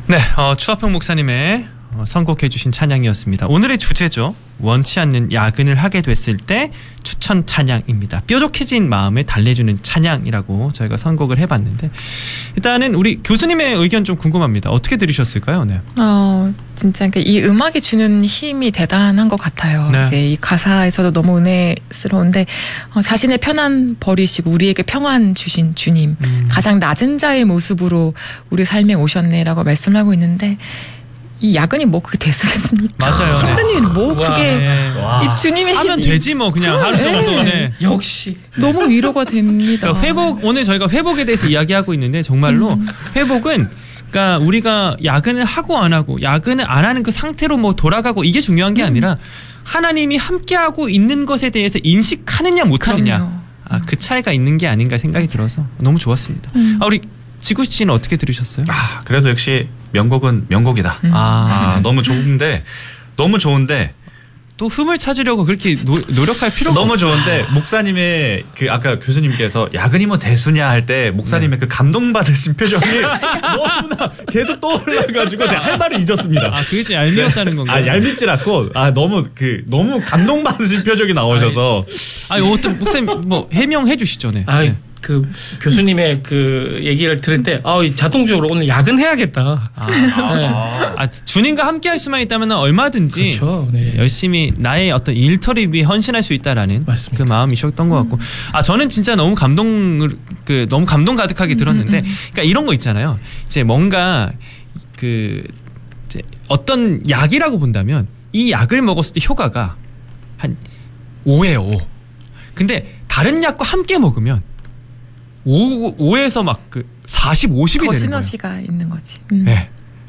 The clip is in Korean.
네, 추하평 목사님의 선곡해 주신 찬양이었습니다. 오늘의 주제죠. 원치 않는 야근을 하게 됐을 때 추천 찬양입니다. 뾰족해진 마음을 달래주는 찬양이라고 저희가 선곡을 해봤는데 일단은 우리 교수님의 의견 좀 궁금합니다. 어떻게 들으셨을까요? 네. 진짜 이 음악이 주는 힘이 대단한 것 같아요. 네. 이 가사에서도 너무 은혜스러운데 자신의 편안 버리시고 우리에게 평안 주신 주님 가장 낮은 자의 모습으로 우리 삶에 오셨네라고 말씀을 하고 있는데 이 야근이 뭐 그게 되겠습니까? 맞아요. 힘든 일 뭐 그게 이 주님의 하면 되지 뭐 그냥 하루 정도. 네. 역시 너무 위로가 됩니다. 그러니까 회복 오늘 저희가 회복에 대해서 이야기하고 있는데 정말로 회복은 그러니까 우리가 야근을 하고 안 하고 야근을 안 하는 그 상태로 뭐 돌아가고 이게 중요한 게 아니라 하나님이 함께하고 있는 것에 대해서 인식하느냐 못하느냐 그 차이가 있는 게 아닌가 생각이 들어서 너무 좋았습니다. 우리 지구 씨는 어떻게 들으셨어요? 그래도 역시 명곡은 명곡이다. 너무 좋은데 또 흠을 찾으려고 그렇게 노력할 필요가 너무 좋은데 목사님의 그 아까 교수님께서 야근이 뭐 대수냐 할 때 목사님의 그 감동받으신 표정이 너무나 계속 떠올라가지고 제가 할 말을 잊었습니다. 그게 좀 얄미웠다는 건가요? 얄밉질 않고 너무 감동받으신 표정이 나오셔서 어떤 목사님 뭐 해명해 주시죠. 네. 그 교수님의 그 얘기를 들을 때 자동적으로 오늘 야근해야겠다. 주님과 함께할 수만 있다면 얼마든지 그렇죠. 네. 열심히 나의 어떤 일터를 위해 헌신할 수 있다라는 맞습니다. 그 마음이셨던 것 같고 저는 진짜 너무 감동 가득하게 들었는데 그러니까 이런 거 있잖아요. 이제 뭔가 이제 어떤 약이라고 본다면 이 약을 먹었을 때 효과가 한 5에 5. 근데 다른 약과 함께 먹으면 5에서 막 40, 50이 되는 거예요. 시너지가 있는 거지. 네.